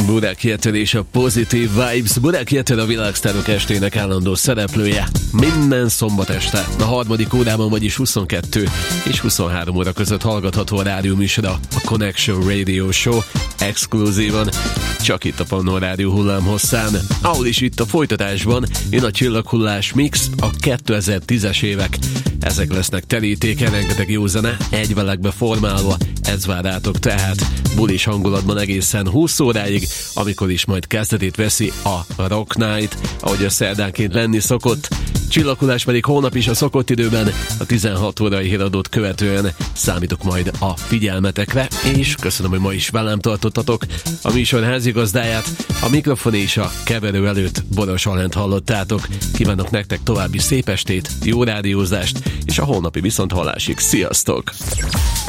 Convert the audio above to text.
Burák Jeter és a Positive Vibes. Burák Jeter a Világsztárok estének állandó szereplője. Minden szombat este a harmadik órában, vagyis 22 és 23 óra között hallgatható a rádióműsora, a Connection Radio Show, exkluzívan, csak itt a Pannó Rádió hullámhosszán. Ahol is itt a folytatásban jön a csillaghullás mix, a 2010-es évek. Ezek lesznek terítéken, rengeteg jó zene, egy velegbe formálva, ez vár rátok tehát bulis hangulatban egészen 20 óráig, amikor is majd kezdetét veszi a Rock Night, ahogy a szerdánként lenni szokott. Csillaghullás pedig holnap is a szokott időben, a 16 órai híradót követően számítok majd a figyelmetekre, és köszönöm, hogy ma is velem tartottatok. A műsor házigazdáját, a mikrofon és a keverő előtt Boros Alent hallottátok. Kívánok nektek további szép estét, jó rádiózást, és a holnapi viszonthallásig. Sziasztok!